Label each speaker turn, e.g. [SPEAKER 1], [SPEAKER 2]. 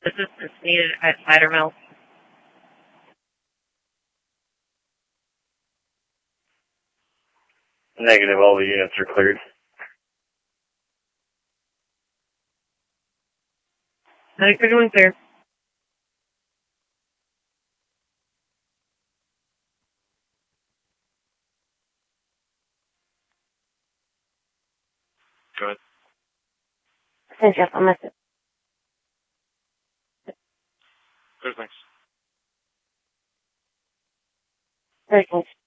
[SPEAKER 1] Assistance needed at Cider Mill.
[SPEAKER 2] Negative, all the units are cleared.
[SPEAKER 1] I think we're doing clear.
[SPEAKER 2] Go ahead.
[SPEAKER 1] Thanks, Jeff. I'll miss it.
[SPEAKER 2] Good, thanks.
[SPEAKER 1] Very thanks.